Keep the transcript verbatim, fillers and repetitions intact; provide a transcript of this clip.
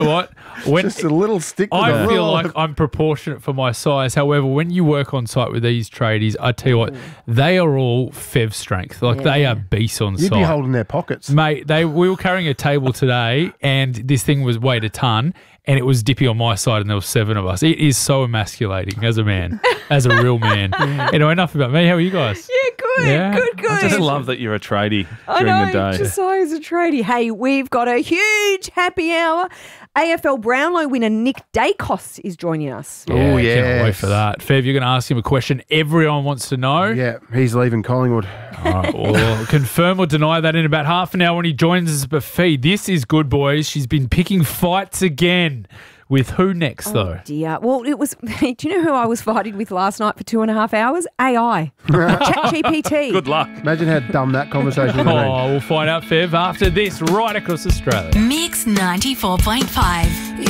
what? When, Just a little stick. With I a feel little- like I'm proportionate for my size. However, when you work on site with these tradies, I tell you what, they are all Fev strength. Like they are beasts on You'd site. be holding their pockets. Mate, they we were carrying a table today, and this thing was weighed a ton, and it was Dippy on my side, and there were seven of us. It is so emasculating as a man, as a real man. Anyway, enough about me. How are you guys? Yeah, good, Yeah. good, good. I just love that you're a tradie I during know, the day. Josiah's a tradie. Hey, we've got a huge happy hour. A F L Brownlow winner Nick Dacos is joining us. Oh, Yeah, Can't wait yes. for that. Fev, you're going to ask him a question everyone wants to know. Yeah, he's leaving Collingwood. All right, well, confirm or deny that in about half an hour when he joins us. But Fee, this is good, boys. She's been picking fights again. With who next, though? Oh, dear. Well, it was, do you know who I was fighting with last night for two and a half hours? A I. ChatGPT. Good luck. Imagine how dumb that conversation would have been. Oh, we'll find out, Fev, after this, right across Australia. Mix ninety-four point five.